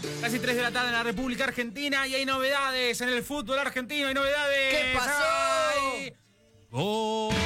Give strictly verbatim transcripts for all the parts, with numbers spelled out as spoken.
Casi tres de la tarde en la República Argentina y hay novedades en el fútbol argentino, hay novedades. ¿Qué pasó? ¡Ay! ¡Gol!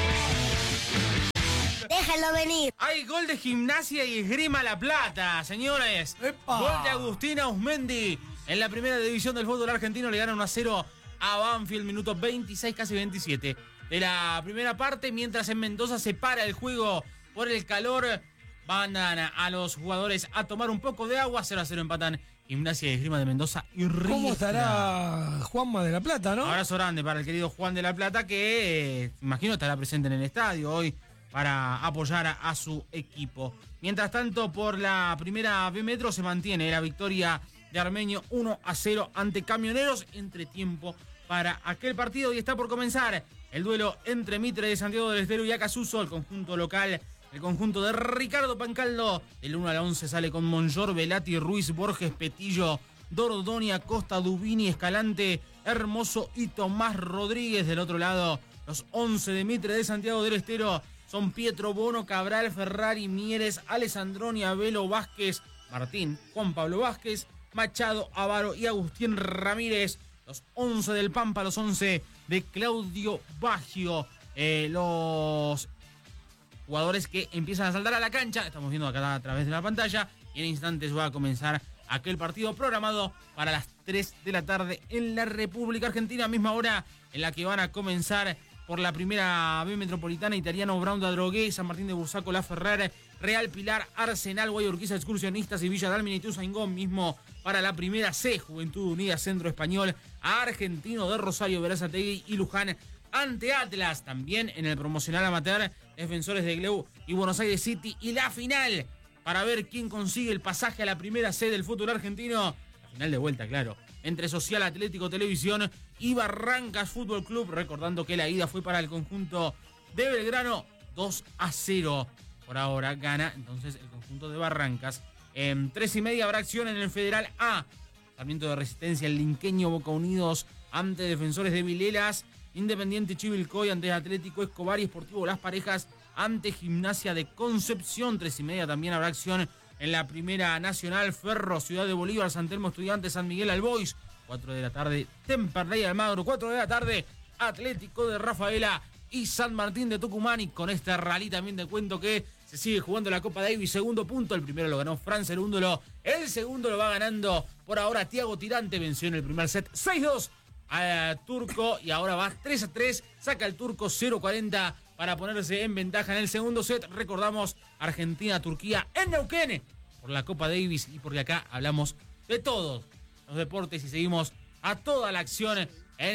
Déjalo venir. Hay gol de Gimnasia y Esgrima La Plata, señores. ¡Epa! Gol de Agustín Ausmendi. En la primera división del fútbol argentino le ganan uno a cero a Banfield, minuto veintiséis, casi veintisiete de la primera parte, mientras en Mendoza se para el juego por el calor. Mandan a los jugadores a tomar un poco de agua, cero a cero empatan Gimnasia y Esgrima de Mendoza y Riestra. ¿Cómo estará Juanma de la Plata, no? Abrazo grande para el querido Juan de la Plata, que eh, imagino estará presente en el estadio hoy para apoyar a, a su equipo. Mientras tanto, por la primera B Metro se mantiene la victoria de Armenio uno a cero ante Camioneros. Entretiempo para aquel partido y está por comenzar el duelo entre Mitre de Santiago del Estero y Acasuso, el conjunto local. El conjunto de Ricardo Pancaldo, del uno al once sale con Monjor, Velati, Ruiz, Borges, Petillo, Dordonia, Costa, Dubini, Escalante, Hermoso y Tomás Rodríguez. Del otro lado, los once de Mitre de Santiago del Estero son Pietro, Bono, Cabral, Ferrari, Mieres, Alessandroni, Abelo, Vázquez, Martín, Juan Pablo Vázquez, Machado, Avaro y Agustín Ramírez. Los once del Pampa, los once de Claudio Baggio. Eh, los jugadores que empiezan a saltar a la cancha, estamos viendo acá a través de la pantalla, y en instantes va a comenzar aquel partido programado para las tres de la tarde en la República Argentina, misma hora en la que van a comenzar por la primera B Metropolitana, Italiano, Brown, Adrogué, San Martín de Bursaco, La Ferrer, Real Pilar, Arsenal, Guayurquiza, Excursionistas y Villa Dálmine y Ituzaingó, mismo para la primera C, Juventud Unida, Centro Español, Argentino de Rosario, Berazategui y Luján ante Atlas. También en el promocional amateur, Defensores de Gleu y Buenos Aires City. Y la final, para ver quién consigue el pasaje a la primera C del fútbol argentino. La final de vuelta, claro, entre Social Atlético Televisión y Barrancas Fútbol Club. Recordando que la ida fue para el conjunto de Belgrano, dos a cero. Por ahora gana entonces el conjunto de Barrancas. En tres y media habrá acción en el Federal A. Sarmiento de Resistencia, el Linqueño, Boca Unidos ante Defensores de Vilelas, Independiente Chivilcoy ante Atlético Escobar y Sportivo Las Parejas ante Gimnasia de Concepción. Tres y media también habrá acción en la Primera Nacional. Ferro, Ciudad de Bolívar, San Telmo Estudiantes, San Miguel Albois. Cuatro de la tarde, Temperley Almagro. Cuatro de la tarde, Atlético de Rafaela y San Martín de Tucumán. Y con este rally también te cuento que se sigue jugando la Copa Davis. Segundo punto, el primero lo ganó Fran Cerúndolo. El segundo lo va ganando por ahora Tiago Tirante. Venció en el primer set seis dos a Turco y ahora va tres a tres. Saca el Turco cero cuarenta para ponerse en ventaja en el segundo set. Recordamos Argentina-Turquía en Neuquén por la Copa Davis y porque acá hablamos de todos los deportes y seguimos a toda la acción en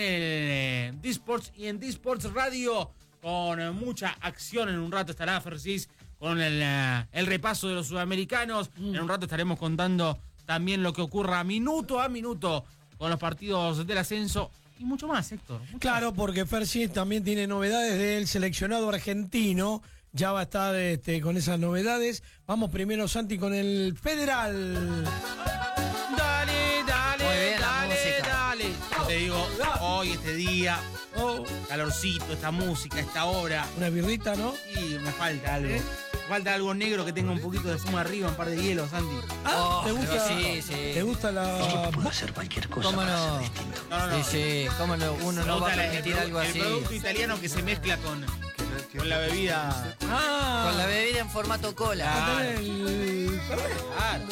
el D-Sports y en D-Sports Radio con mucha acción. En un rato estará Fercis con el, el repaso de los sudamericanos. Mm. En un rato estaremos contando también lo que ocurra minuto a minuto con los partidos del ascenso y mucho más, Héctor. Mucho claro, más. porque Fercis también tiene novedades del seleccionado argentino. Ya va a estar este, con esas novedades. Vamos primero, Santi, con el Federal. Dale, dale, Muy bien, la dale, música. dale. Yo te digo, hoy, este día, oh, calorcito, esta música, esta hora. Una birrita, ¿no? Y me falta algo. ¿Eh? Me falta algo negro que tenga un poquito de espuma arriba, un par de hielos, Santi. Ah, Oh, ¿te gusta? pero sí, sí. ¿Te gusta la...? Puedo hacer cualquier cosa ¿Cómo para no? ser distinto. No, no, no. Sí, sí, cómo no, uno Me no va a gusta la- permitir el, algo el así. producto italiano que se mezcla con, con la bebida. Ah, Con la bebida en formato cola. Ah. tenés el... Claro.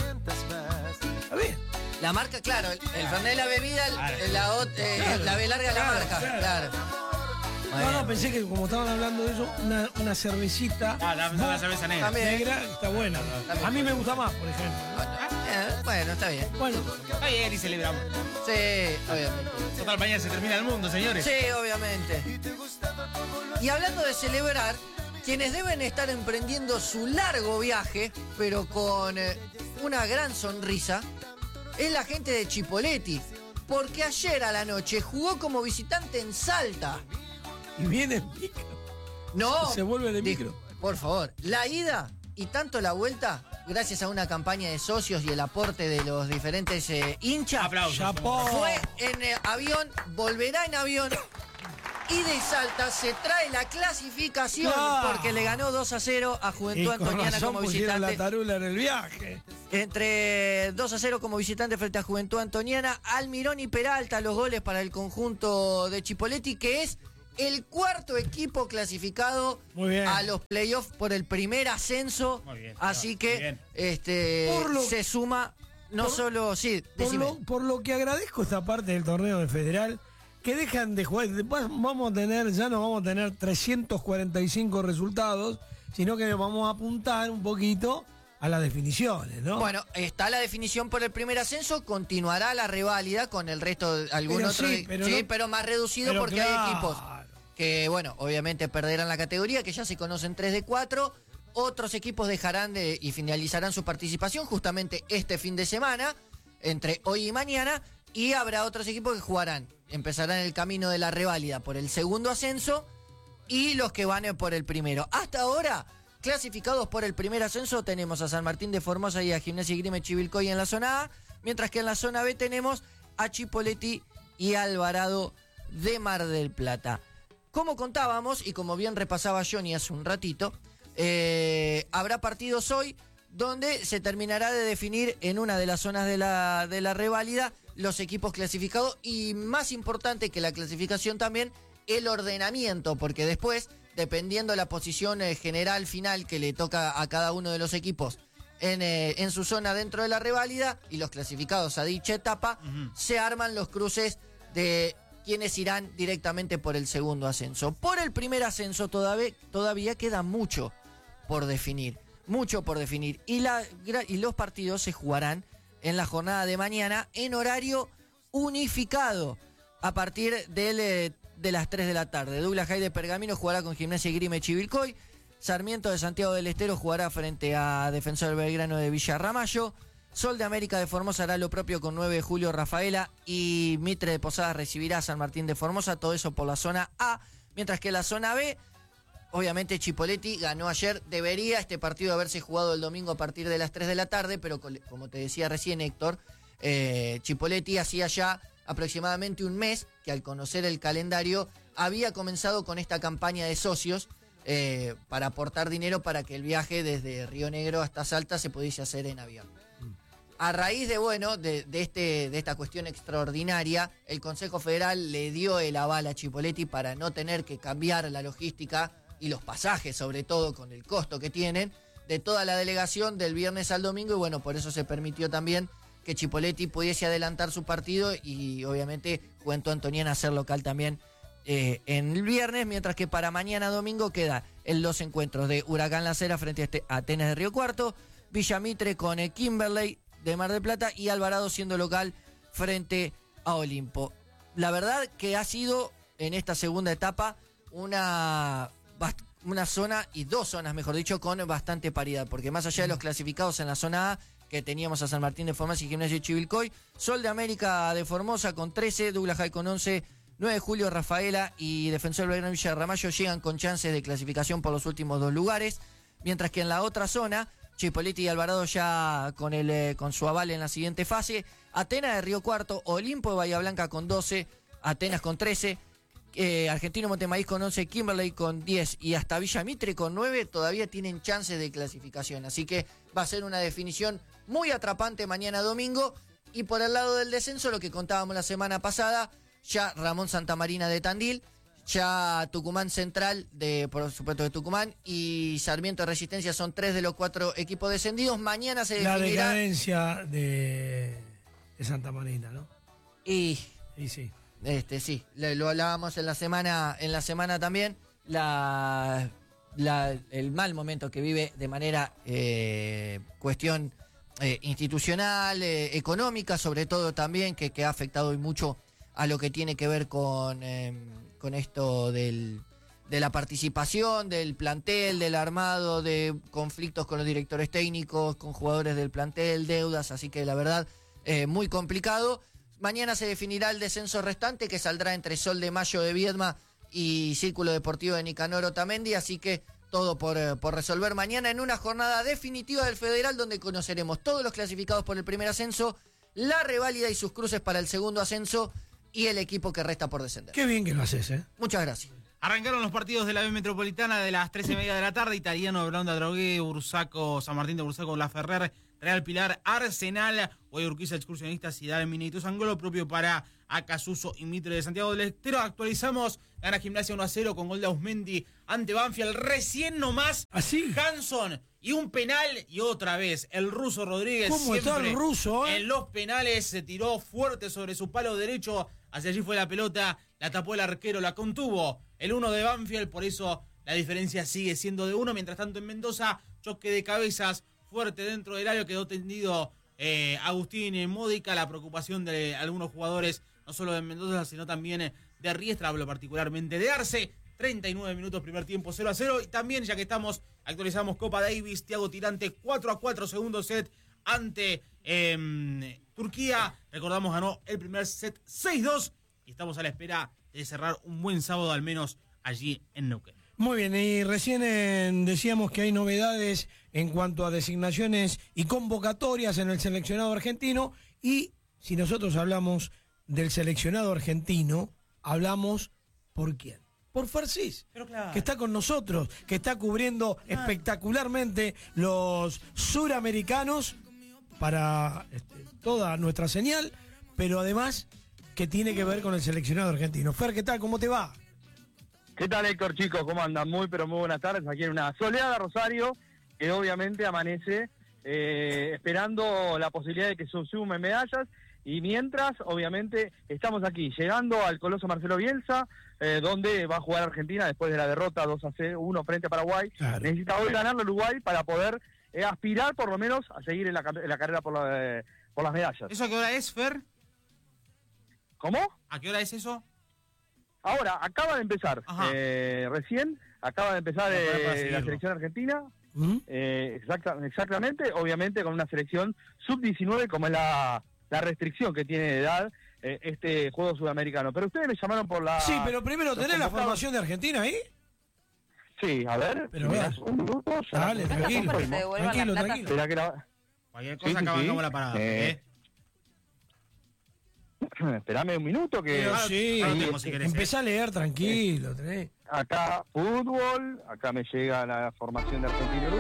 A ver. La marca, claro, el, el Fernet de la bebida, el- Claro. la, ot- eh, Claro. la B larga la Claro, marca, claro. claro. Muy No, no, bien. pensé que como estaban hablando de eso, una, una cervecita Ah, dame una cerveza negra. También. negra está buena. A mí me gusta más, por ejemplo. Eh, bueno, está bien. Bueno, Está bien y celebramos. Sí, obviamente. Total, mañana se termina el mundo, señores. Sí, obviamente. Y hablando de celebrar, quienes deben estar emprendiendo su largo viaje, pero con eh, una gran sonrisa, es la gente de Chipoleti. Porque ayer a la noche jugó como visitante en Salta. y viene el micro. No. Se vuelve de Di- micro. Por favor, la ida y tanto la vuelta, gracias a una campaña de socios y el aporte de los diferentes eh, hinchas, Aplausos. Chapó. fue en eh, avión, volverá en avión Y de Salta se trae la clasificación Claro. porque le ganó dos a cero a Y Juventud con Antoniana razón como pusieron visitante. la tarula en el viaje. Entre dos a cero como visitante frente a Juventud Antoniana, Almirón y Peralta los goles para el conjunto de Chipoleti, que es el cuarto equipo clasificado Muy bien. a los playoffs por el primer ascenso. Muy bien, así muy que bien. este Por lo- se suma no por- solo, sí, Por decime. lo, por lo que agradezco esta parte del torneo de Federal, que dejan de jugar. Después vamos a tener, ya no vamos a tener trescientos cuarenta y cinco resultados, sino que vamos a apuntar un poquito a las definiciones, ¿no? Bueno, está la definición por el primer ascenso, continuará la reválida con el resto de algún Pero otro, sí, pero sí, no- pero más reducido pero porque claro. hay equipos que, bueno, obviamente perderán la categoría, que ya se conocen tres de cuatro. Otros equipos dejarán de y finalizarán su participación justamente este fin de semana, entre hoy y mañana, y habrá otros equipos que jugarán, empezarán el camino de la reválida por el segundo ascenso y los que van por el primero. Hasta ahora, clasificados por el primer ascenso, tenemos a San Martín de Formosa y a Gimnasia y Grima Chivilcoy en la zona A, mientras que en la zona B tenemos a Chipoleti y Alvarado de Mar del Plata. Como contábamos, y como bien repasaba Johnny hace un ratito, eh, habrá partidos hoy donde se terminará de definir en una de las zonas de la, de la reválida los equipos clasificados y, más importante que la clasificación también, el ordenamiento, porque después, dependiendo la posición eh, general final que le toca a cada uno de los equipos en, eh, en su zona dentro de la reválida y los clasificados a dicha etapa, Ujú. se arman los cruces de quienes irán directamente por el segundo ascenso. Por el primer ascenso todavía, todavía queda mucho por definir, mucho por definir. Y, la, y los partidos se jugarán en la jornada de mañana en horario unificado a partir del, eh, de las tres de la tarde. Douglas High de Pergamino jugará con Gimnasia y Grima Chivilcoy. Sarmiento de Santiago del Estero jugará frente a Defensor del Belgrano de Villa Ramallo. Sol de América de Formosa hará lo propio con nueve de julio Rafaela y Mitre de Posadas recibirá a San Martín de Formosa, todo eso por la zona A, mientras que la zona B, obviamente Chipoleti ganó ayer, debería este partido haberse jugado el domingo a partir de las tres de la tarde, pero como te decía recién Héctor, eh, Chipoleti hacía ya aproximadamente un mes que al conocer el calendario había comenzado con esta campaña de socios eh, para aportar dinero para que el viaje desde Río Negro hasta Salta se pudiese hacer en avión. A raíz de, bueno, de, de, este, de esta cuestión extraordinaria, el Consejo Federal le dio el aval a Chipoleti para no tener que cambiar la logística y los pasajes, sobre todo con el costo que tienen, de toda la delegación del viernes al domingo, y bueno, por eso se permitió también que Chipoleti pudiese adelantar su partido y obviamente Juventud Antoniana ser local también eh, en el viernes, mientras que para mañana domingo queda en los encuentros de Huracán La Cera frente a este, Atenas de Río Cuarto, Villamitre con el Kimberley de Mar del Plata y Alvarado siendo local frente a Olimpo. La verdad que ha sido en esta segunda etapa una, una zona y dos zonas, mejor dicho, con bastante paridad, porque más allá de los clasificados en la zona A, que teníamos a San Martín de Formosa y Gimnasia de Chivilcoy, Sol de América de Formosa con trece, Douglas High con once, nueve de julio Rafaela y Defensor del Belgrano Villa Ramallo llegan con chances de clasificación por los últimos dos lugares, mientras que en la otra zona Chipoleti y Alvarado ya con el eh, con su aval en la siguiente fase. Atenas de Río Cuarto, Olimpo de Bahía Blanca con doce, Atenas con trece, eh, Argentino Montemaíz con once, Kimberley con diez y hasta Villa Mitre con nueve todavía tienen chances de clasificación. Así que va a ser una definición muy atrapante mañana domingo. Y por el lado del descenso, lo que contábamos la semana pasada, ya Ramón Santamarina de Tandil, ya Tucumán Central, de por supuesto de Tucumán, y Sarmiento de Resistencia son tres de los cuatro equipos descendidos. Mañana se La definirá. decadencia de, de Santa Marina, ¿no? Y Y sí. este sí, le- lo hablábamos en la semana, en la semana también, la, la- el mal momento que vive de manera eh, cuestión eh, institucional, eh, económica, sobre todo también, que, que ha afectado hoy mucho a lo que tiene que ver con, eh, con esto del, de la participación, del plantel, del armado, de conflictos con los directores técnicos, con jugadores del plantel, deudas, así que la verdad, eh, muy complicado. Mañana se definirá el descenso restante, que saldrá entre Sol de Mayo de Viedma y Círculo Deportivo de Nicanor Otamendi, así que todo por, eh, por resolver mañana en una jornada definitiva del Federal, donde conoceremos todos los clasificados por el primer ascenso, la reválida y sus cruces para el segundo ascenso, y el equipo que resta por descender. Qué bien que lo haces, ¿eh? Muchas gracias. Arrancaron los partidos de la B Metropolitana de las tres y media de la tarde. Italiano, Blonda, Drogué, Bursaco, San Martín de Bursaco, La Ferrer, Real Pilar, Arsenal, Guayurquiza, Excursionistas y Dalminito Sangolo, propio para Acasuso y Mitre de Santiago del Estero. Actualizamos, gana Gimnasia uno a cero con gol de Ausmendi ante Banfield. Recién nomás, ¿así? Hanson y un penal y otra vez el ruso Rodríguez. ¿Cómo está el ruso, eh? En los penales se tiró fuerte sobre su palo derecho. Hacia allí fue la pelota, la tapó el arquero, la contuvo el uno de Banfield, por eso la diferencia sigue siendo de uno. Mientras tanto en Mendoza, choque de cabezas fuerte dentro del área, quedó tendido eh, Agustín Módica. La preocupación de algunos jugadores, no solo de Mendoza, sino también de Riestra, hablo particularmente de Arce. treinta y nueve minutos, primer tiempo, cero a cero. Y también, ya que estamos, actualizamos Copa Davis, Thiago Tirante, cuatro a cuatro, segundo set ante eh, Turquía. Recordamos, ganó el primer set seis dos y estamos a la espera de cerrar un buen sábado, al menos allí en Neuquén. Muy bien, y recién eh, decíamos que hay novedades en cuanto a designaciones y convocatorias en el seleccionado argentino, y si nosotros hablamos del seleccionado argentino, hablamos ¿por quién? Por Farsis, claro, que está con nosotros, que está cubriendo claro. espectacularmente los suramericanos para este, toda nuestra señal, pero además que tiene que ver con el seleccionado argentino. Fer, ¿qué tal? ¿Cómo te va? ¿Qué tal, Héctor, chicos? ¿Cómo andan? Muy, pero muy buenas tardes. Aquí en una soleada Rosario, que obviamente amanece eh, esperando la posibilidad de que se sumen medallas. Y mientras, obviamente, estamos aquí, llegando al Coloso Marcelo Bielsa, eh, donde va a jugar Argentina después de la derrota dos a uno frente a Paraguay. Claro. Necesita hoy ganar Uruguay para poder eh, aspirar, por lo menos, a seguir en la, en la carrera por, la, eh, por las medallas. ¿Eso a qué hora es, Fer? ¿Cómo? ¿A qué hora es eso? Ahora, acaba de empezar, eh, recién, acaba de empezar eh, la selección argentina, ¿Mm? eh, exacta, exactamente, obviamente con una selección sub diecinueve como es la, la restricción que tiene de edad eh, este juego sudamericano. Pero ustedes me llamaron por la... Sí, pero primero, ¿tenés la formación de Argentina ahí? Sí, a ver, pero mirás, un minuto, ya dale, tranquilo, tranquilo, tranquilo. tranquilo. Que la... Cualquier cosa sí, que sí, sí. la parada, eh. ¿eh? Esperame un minuto que... Pero sí, no tengo, si querés, empezá eh. a leer tranquilo. Tenés. Acá fútbol, acá me llega la formación de Argentina y Uruguay.